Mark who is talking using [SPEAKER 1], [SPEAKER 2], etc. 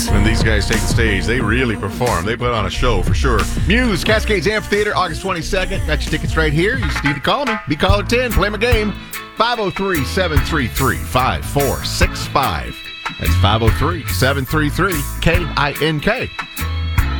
[SPEAKER 1] When these guys take the stage, they really perform. They put on a show for sure. Muse, Cascades Amphitheater, August 22nd. Got your tickets right here. You just need to call me. Be caller 10. Play my game. 503-733-5465. That's 503-733-KINK.